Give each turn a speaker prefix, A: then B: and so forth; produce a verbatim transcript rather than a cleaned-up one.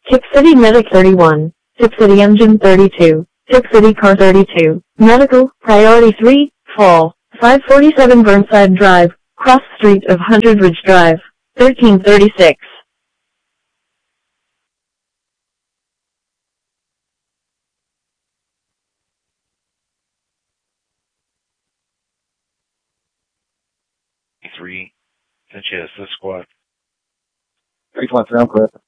A: Tip City Medic thirty-one, Tip City Engine thirty-two, Tip City Car thirty-two, Medical, Priority three, Fall, five forty-seven Burnside Drive, Cross Street of Hundred Ridge Drive, thirteen thirty-six.
B: Three, Sanchez, this squad.
C: three twenty-three, I'm clear.